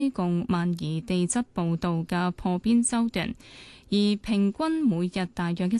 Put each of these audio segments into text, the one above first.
共萬宜地質步道嘅破邊洲段，而平均每日大約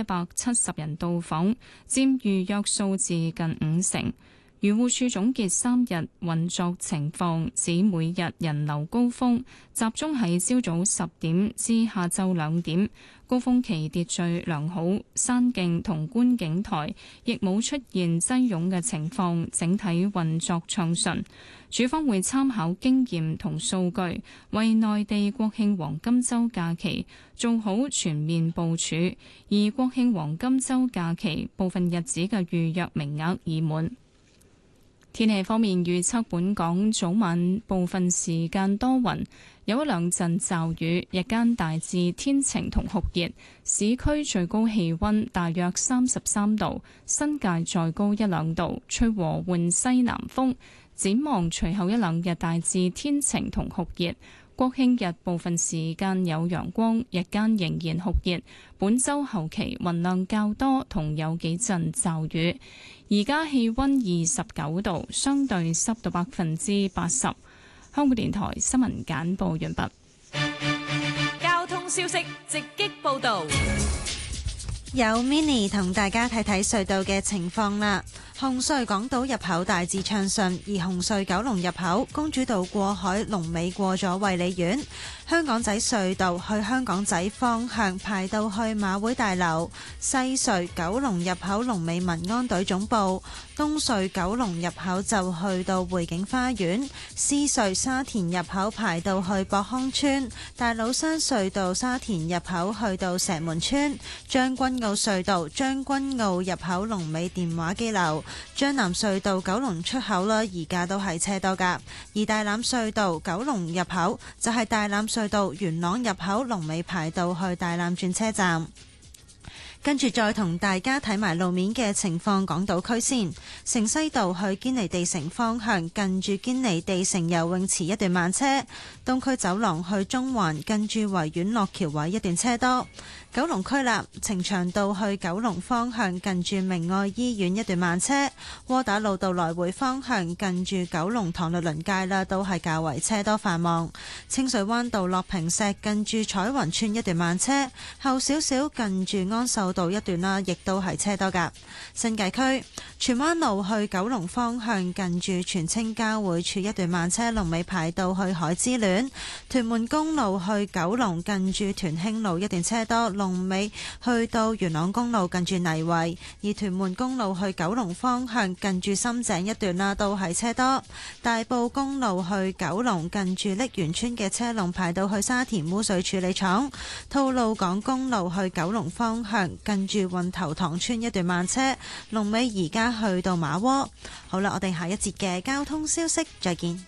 1170人到訪，佔預約數字近50%。漁護署總結3日運作情況，指每日人流高峰集中喺朝早10點至下晝2點，高峰期秩序良好，山徑同觀景台亦冇出現擠擁嘅情況，整體運作暢順。署方會參考經驗同數據，為內地國慶黃金週假期做好全面部署，而國慶黃金週假期部分日子嘅預約名額已滿。天氣方面預測，本港早晚部分時間多雲，有一兩陣驟雨，日間大致天晴同酷熱，市區最高氣溫大約33度，新界再高1-2度，吹和緩西南風。展望隨後一兩日大致天晴同酷熱，國慶日部分時間有陽光，日間仍然酷熱。本週後期雲量較多，同有幾陣驟雨。而家氣溫29度，相對濕度80%。香港電台新聞簡報完畢。 交通消息直擊報道， 有 Mini 同大家睇睇隧道嘅情況啦。紅隧港島入口大致暢順，而紅隧九龍入口公主道過海龍尾過咗衛理苑。香港仔隧道去香港仔方向排到去馬會大樓。西隧九龍入口龍尾民安隊總部。東隧九龍入口就去到匯景花園。獅隧沙田入口排到去博康村。大老山隧道沙田入口去到石門村。將軍澳隧道將軍澳入口龍尾電話機樓。將南隧道九龍出口啦，而家都係車多噶。而大欖隧道九龍入口就係大欖隧道元朗入口龍尾排到去大欖轉車站。跟住再同大家睇埋路面嘅情況，港島區先。城西道去堅尼地城方向，近住堅尼地城游泳池一段慢車。東區走廊去中環，近住維園落橋位一段車多。九龍區啦，呈祥道去九龍方向，近住明愛醫院一段慢車。窩打老道來回方向，近住九龍塘律倫街啦，都係較為車多繁忙。清水灣道落坪石，近住彩雲村一段慢車。後少少近住安秀道一段啦，亦都係車多噶。新界區荃灣路去九龍方向，近住荃青交匯處一段慢車，龍尾排到去海之戀。屯門公路去九龍，近住屯興路一段車多，龍尾去到元朗公路近住泥圍。而屯門公路去九龍方向，近住深井一段啦，都係車多。大埔公路去九龍，近住瀝源村嘅車龍排到去沙田污水處理廠。吐露港公路去九龍方向，近住運頭塘村一段慢車，龍尾而家去到馬窩。好啦，我哋下一節嘅交通消息再見。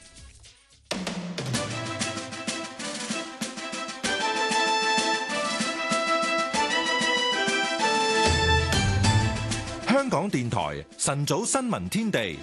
香港電台晨早新聞天地。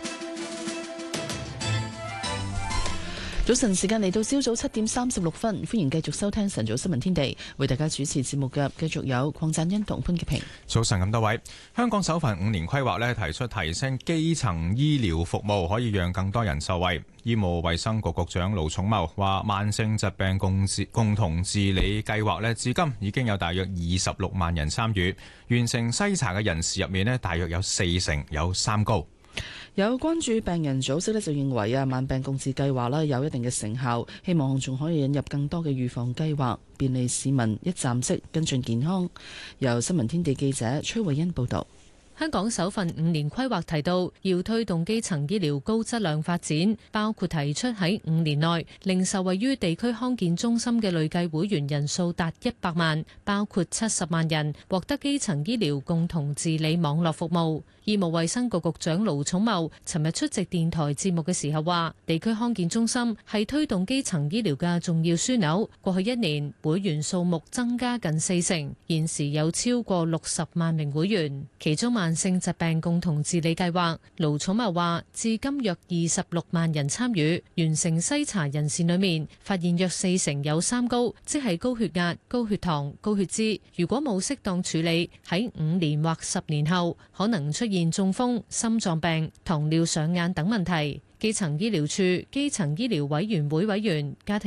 早晨時間嚟到朝早7:36，歡迎繼續收聽晨早新聞天地，為大家主持節目嘅繼續有鄺贊恩同潘潔平。 早晨咁多位，香港首份5年規劃提出提升基層醫療服務，可以讓更多人受惠。醫務衛生局局長盧寵茂話，慢性疾病共同治理計劃至今已經有大約26萬人參與，完成篩查嘅人士入面大約有40%有三高。 有關注病人組織就認為慢病共治計劃有一定嘅成效，希望仲可以引入更多嘅預防計劃，便利市民一站式跟進健康。由新聞天地記者崔慧欣報道。 香港首份5年規劃提到，要推動基層醫療高質量發展，包括提出喺5年內令受惠於地區康健中心嘅累計會員人數達100萬，包括70萬人獲得基層醫療共同治理網絡服務。醫務衛生局局長盧寵茂尋日出席電台節目嘅時候話，地區康健中心係推動基層醫療嘅重要樞紐，過去1年會員數目增加近40%，現時有超過60萬名會員，其中慢性疾病共同治理計劃，盧寵茂話至今約26萬人參與，完成篩查人士裏面發現約40%有三高，即係高血壓、高血糖、高血脂，如果冇適當處理，喺5年或10年後可能出現中風、心臟病、糖尿上眼等問題。 基層醫療處基層醫療委員會委員、家庭